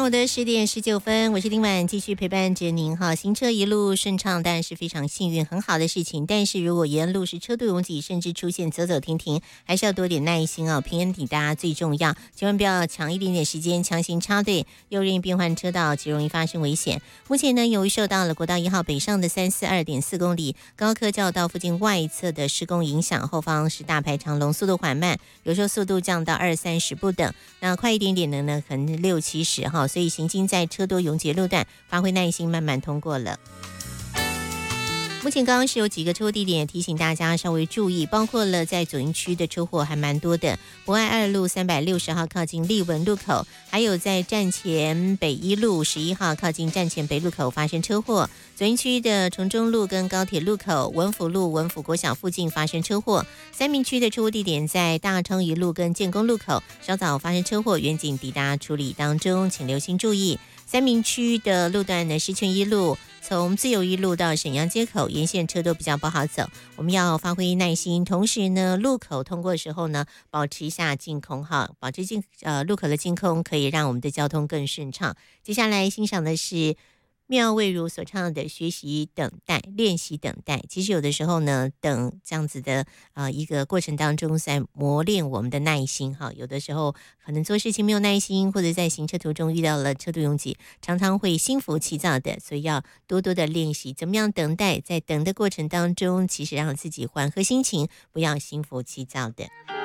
上午的10点19分，我是丁婉，继续陪伴着您哈。行车一路顺畅，当然是非常幸运很好的事情。但是如果沿路是车队拥挤，甚至出现走走停停，还是要多点耐心哦。平安抵达最重要，千万不要抢一点点时间强行插队，又任意变换车道，极容易发生危险。目前呢，由于受到了国道1号北上的342.4公里高科教道附近外侧的施工影响，后方是大排长龙，速度缓慢，有时候速度降到20-30不等。那快一点点的呢，可能60-70哈，所以行经在车多拥挤路段，发挥耐心，慢慢通过了。目前刚刚是有几个车祸地点，提醒大家稍微注意，包括了在左营区的车祸还蛮多的，博爱2路360号靠近立文路口，还有在站前北一路11号靠近站前北路口发生车祸，左营区的崇中路跟高铁路口、文福路、文福国小附近发生车祸，三民区的车祸地点在大昌一路跟建工路口，稍早发生车祸，远警抵达处理当中，请留心注意。三民区的路段呢，石泉一路从自由一路到沈阳街口沿线车都比较不好走，我们要发挥耐心，同时呢，路口通过的时候呢，保持一下净空哈，保持路口的净空，可以让我们的交通更顺畅。接下来欣赏的是妙味如所唱的学习等待练习等待，其实有的时候呢，等这样子的一个过程当中，在磨练我们的耐心哈。有的时候可能做事情没有耐心，或者在行车途中遇到了车队拥挤，常常会心浮气躁的，所以要多多的练习怎么样等待，在等的过程当中，其实让自己缓和心情，不要心浮气躁的。